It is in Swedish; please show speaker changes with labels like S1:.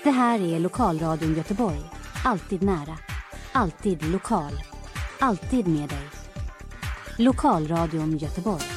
S1: Det här är Lokalradion Göteborg. Alltid nära. Alltid lokal. Alltid med dig. Lokalradion Göteborg.